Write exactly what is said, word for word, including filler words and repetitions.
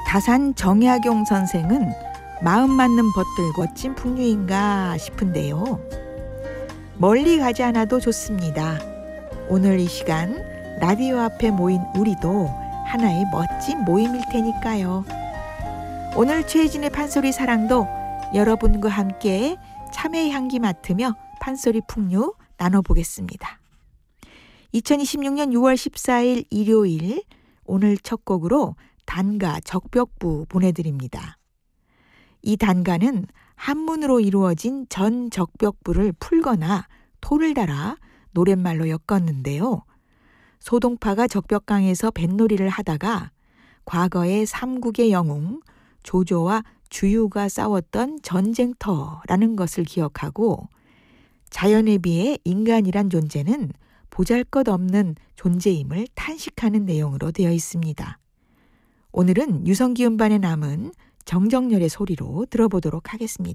다산 정약용 선생은 마음 맞는 벗들고 찐풍류인가 싶은데요. 멀리 가지 않아도 좋습니다. 오늘 이 시간 라디오 앞에 모인 우리도 하나의 멋진 모임일 테니까요. 오늘 최혜진의 판소리 사랑도 여러분과 함께 참외 향기 맡으며 판소리 풍류 나눠보겠습니다. 이천이십육 년 유월 십사일 일요일, 오늘 첫 곡으로 단가 적벽부 보내드립니다. 이 단가는 한문으로 이루어진 전 적벽부를 풀거나 토를 달아 노랫말로 엮었는데요. 소동파가 적벽강에서 뱃놀이를 하다가 과거의 삼국의 영웅 조조와 주유가 싸웠던 전쟁터라는 것을 기억하고 자연에 비해 인간이란 존재는 보잘것없는 존재임을 탄식하는 내용으로 되어 있습니다. 오늘은 유성기 음반에 남은 정정열의 소리로 들어보도록 하겠습니다.